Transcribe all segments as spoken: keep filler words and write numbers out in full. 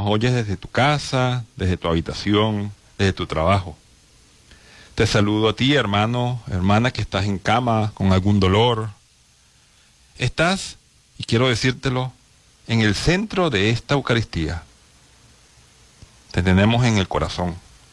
oyes desde tu casa, desde tu habitación, desde tu trabajo. Te saludo a ti, hermano, hermana, que estás en cama con algún dolor. Estás, y quiero decírtelo, en el centro de esta Eucaristía. Te tenemos en el corazón.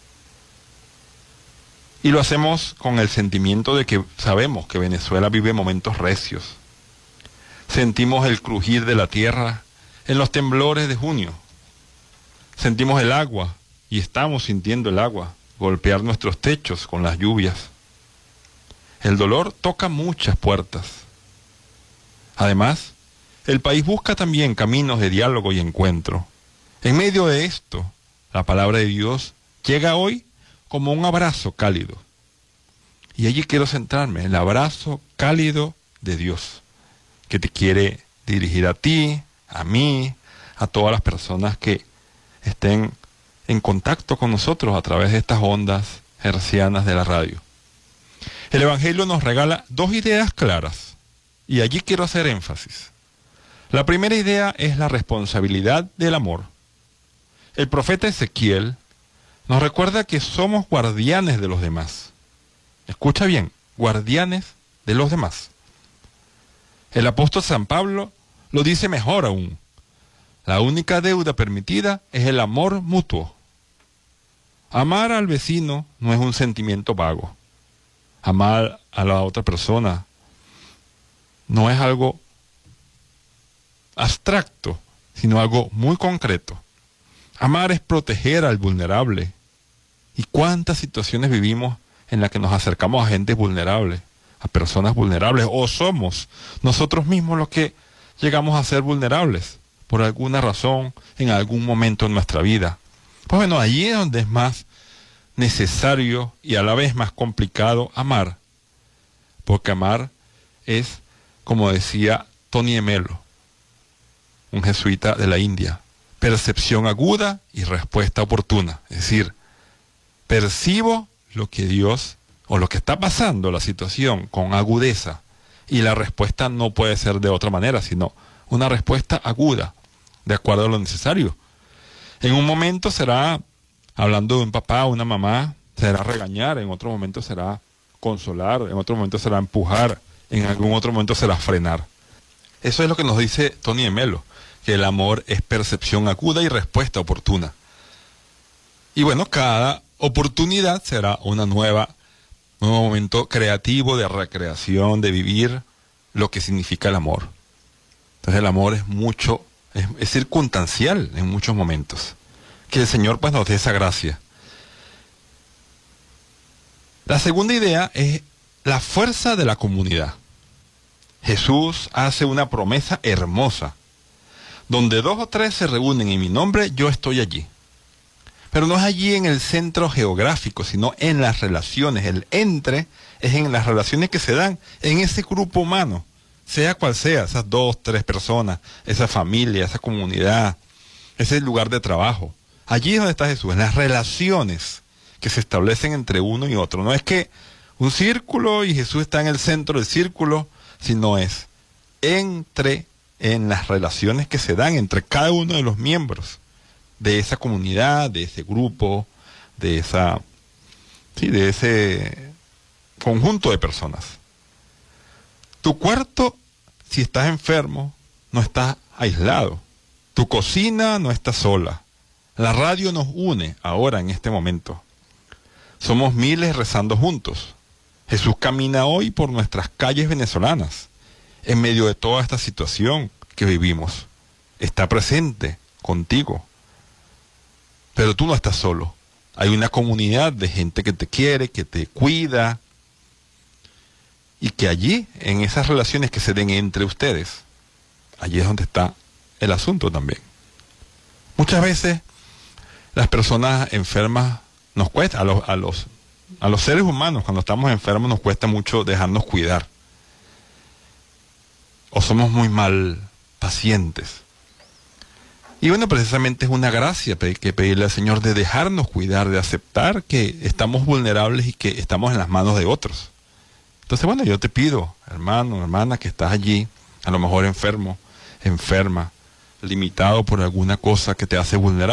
Y lo hacemos con el sentimiento de que sabemos que Venezuela vive momentos recios. Sentimos el crujir de la tierra en los temblores de junio. Sentimos el agua, y estamos sintiendo el agua, golpear nuestros techos con las lluvias. El dolor toca muchas puertas. Además, el país busca también caminos de diálogo y encuentro. En medio de esto, la palabra de Dios llega hoy como un abrazo cálido. Y allí quiero centrarme, el abrazo cálido de Dios, que te quiere dirigir a ti, a mí, a todas las personas que estén en contacto con nosotros a través de estas ondas hercianas de la radio. El Evangelio nos regala dos ideas claras, y allí quiero hacer énfasis. La primera idea es la responsabilidad del amor. El profeta Ezequiel nos recuerda que somos guardianes de los demás. Escucha bien, guardianes de los demás. El apóstol San Pablo lo dice mejor aún. La única deuda permitida es el amor mutuo. Amar al vecino no es un sentimiento vago. Amar a la otra persona no es algo abstracto, sino algo muy concreto. Amar es proteger al vulnerable. ¿Y cuántas situaciones vivimos en las que nos acercamos a gente vulnerable, a personas vulnerables, o somos nosotros mismos los que llegamos a ser vulnerables por alguna razón en algún momento en nuestra vida? Pues bueno, allí es donde es más necesario y a la vez más complicado amar, porque amar es, como decía Tony Emelo, un jesuita de la India, percepción aguda y respuesta oportuna. Es decir, percibo lo que Dios, o lo que está pasando, la situación, con agudeza, y la respuesta no puede ser de otra manera, sino una respuesta aguda, de acuerdo a lo necesario. En un momento será, hablando de un papá o una mamá, será regañar, en otro momento será consolar, en otro momento será empujar, en algún otro momento será frenar. Eso es lo que nos dice Tony Emelo, que el amor es percepción aguda y respuesta oportuna. Y bueno, cada oportunidad será una nueva, un nuevo momento creativo de recreación, de vivir lo que significa el amor. Entonces el amor es mucho, es, es circunstancial en muchos momentos. Que el Señor pues nos dé esa gracia. La segunda idea es la fuerza de la comunidad. Jesús hace una promesa hermosa. Donde dos o tres se reúnen en mi nombre, yo estoy allí. Pero no es allí en el centro geográfico, sino en las relaciones. El entre es en las relaciones que se dan en ese grupo humano, sea cual sea, esas dos, tres personas, esa familia, esa comunidad, ese lugar de trabajo. Allí es donde está Jesús, en las relaciones que se establecen entre uno y otro. No es que un círculo y Jesús está en el centro del círculo, sino es entre, en las relaciones que se dan entre cada uno de los miembros de esa comunidad, de ese grupo, de esa, sí, de ese conjunto de personas. Tu cuarto, si estás enfermo, no estás aislado. Tu cocina no está sola. La radio nos une ahora en este momento. Somos miles rezando juntos. Jesús camina hoy por nuestras calles venezolanas, en medio de toda esta situación que vivimos. Está presente contigo. Pero tú no estás solo. Hay una comunidad de gente que te quiere, que te cuida, y que allí, en esas relaciones que se den entre ustedes, allí es donde está el asunto también. Muchas veces las personas enfermas nos cuesta, a los, a los, a los seres humanos cuando estamos enfermos nos cuesta mucho dejarnos cuidar. O somos muy mal pacientes. Y bueno, precisamente es una gracia que pedirle al Señor de dejarnos cuidar, de aceptar que estamos vulnerables y que estamos en las manos de otros. Entonces, bueno, yo te pido, hermano, hermana, que estás allí, a lo mejor enfermo, enferma, limitado por alguna cosa que te hace vulnerable.